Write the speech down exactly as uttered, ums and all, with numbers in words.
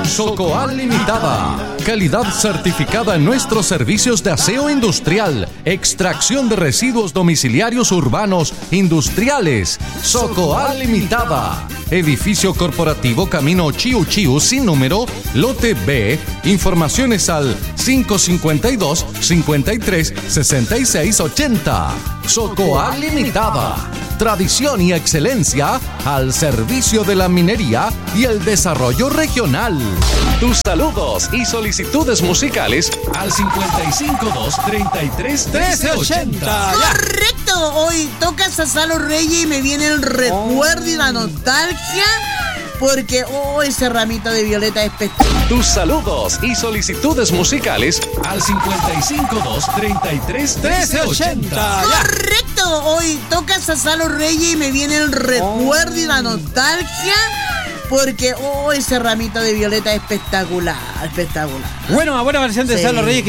Socoal Limitada. Calidad certificada en nuestros servicios de aseo industrial, extracción de residuos domiciliarios urbanos, industriales. Socoal Limitada. Edificio corporativo Camino Chiu Chiu sin número, lote B. Informaciones al cinco cinco dos, cincuenta y tres, sesenta y seis, ochenta. Socoal Limitada. Tradición y excelencia al servicio de la minería y el desarrollo regional. Tus saludos y solicitudes musicales al cincuenta y cinco dos, treinta y tres, trece, ochenta. Correcto, hoy toca Sasalo Reyes y me viene el recuerdo y la nostalgia. Porque oh, ese ramito de violeta es espectacular. Tus saludos y solicitudes musicales al cincuenta y cinco dos, treinta y tres, trece, ochenta. Correcto, hoy toca Sasalo Reyes y me viene el recuerdo y la nostalgia. Porque oh, ese ramito de violeta es espectacular, espectacular. Bueno, una buena versión de Sí. Salo Reyes.